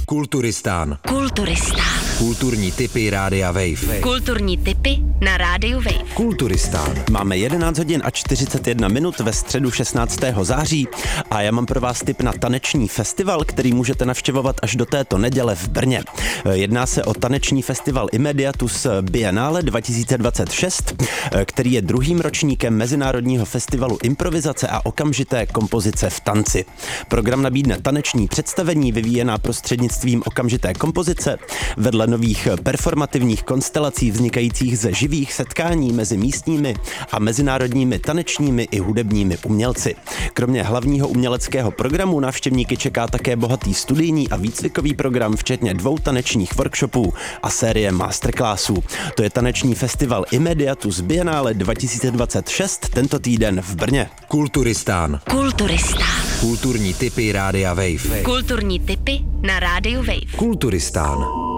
Kulturistán. Kulturistán. Kulturní tipy Rádia Wave. Kulturní tipy na Rádiu Wave. Kulturistán. Máme 11 hodin a 41 minut ve středu 16. září a já mám pro vás tip na taneční festival, který můžete navštěvovat až do této neděle v Brně. Jedná se o taneční festival Immediatus Biennale 2026, který je druhým ročníkem Mezinárodního festivalu improvizace a okamžité kompozice v tanci. Program nabídne taneční představení vyvíjená prostřednictvím okamžité kompozice vedle nových performativních konstelací vznikajících ze živých setkání mezi místními a mezinárodními tanečními i hudebními umělci. Kromě hlavního uměleckého programu návštěvníky čeká také bohatý studijní a výcvikový program, včetně 2 tanečních workshopů a série masterclassů. To je taneční festival Immediatus Biennale 2026 tento týden v Brně. Kulturistán. Kulturistán. Kulturní tipy Rádia Wave. Kulturní tipy na Rádiu Wave. Kulturistán.